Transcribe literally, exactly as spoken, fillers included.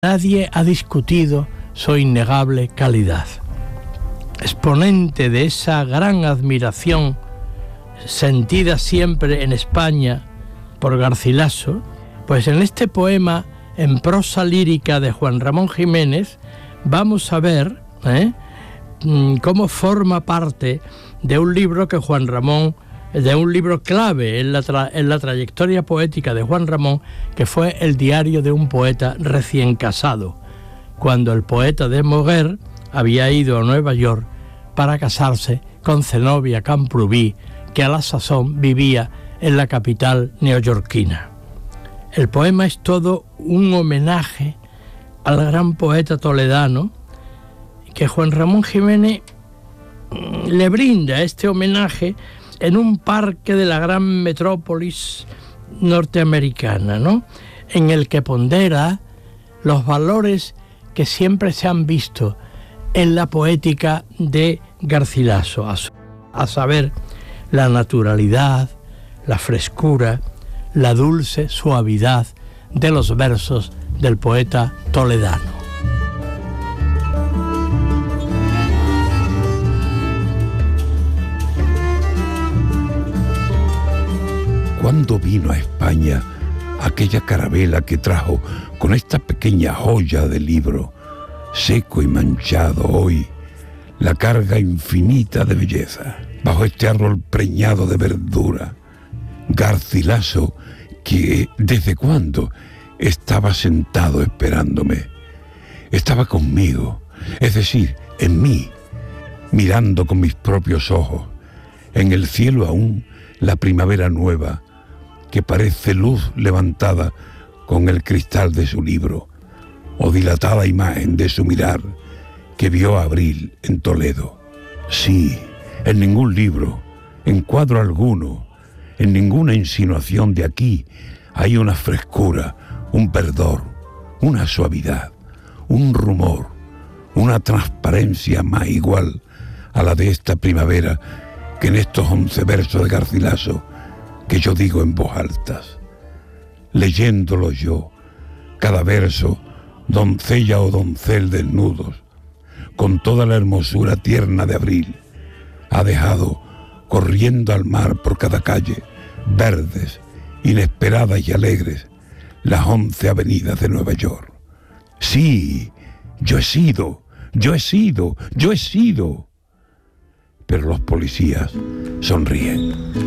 Nadie ha discutido su innegable calidad. Exponente de esa gran admiración sentida siempre en España por Garcilaso, pues en este poema en prosa lírica de Juan Ramón Jiménez vamos a ver ¿eh? cómo forma parte de un libro que Juan Ramón, de un libro clave en la, tra- en la trayectoria poética de Juan Ramón, que fue el diario de un poeta recién casado, cuando el poeta de Moguer había ido a Nueva York para casarse con Zenobia Camprubí, que a la sazón vivía en la capital neoyorquina. El poema es todo un homenaje al gran poeta toledano, que Juan Ramón Jiménez le brinda este homenaje en un parque de la gran metrópolis norteamericana, ¿no? En el que pondera los valores que siempre se han visto en la poética de Garcilaso, a, a saber, la naturalidad, la frescura, la dulce suavidad de los versos del poeta toledano. ¿Cuándo vino a España aquella carabela que trajo con esta pequeña joya de libro, seco y manchado hoy, la carga infinita de belleza, bajo este árbol preñado de verdura? Garcilaso, que desde cuándo estaba sentado esperándome, estaba conmigo, es decir, en mí, mirando con mis propios ojos, en el cielo aún la primavera nueva, que parece luz levantada con el cristal de su libro, o dilatada imagen de su mirar que vio abril en Toledo. Sí, en ningún libro, en cuadro alguno, en ninguna insinuación de aquí hay una frescura, un verdor, una suavidad, un rumor, una transparencia más igual a la de esta primavera que en estos once versos de Garcilaso que yo digo en voz alta, leyéndolo yo, cada verso, doncella o doncel desnudos, con toda la hermosura tierna de abril, ha dejado corriendo al mar por cada calle, verdes, inesperadas y alegres, las once avenidas de Nueva York. Sí, yo he sido, yo he sido, yo he sido. Pero los policías sonríen.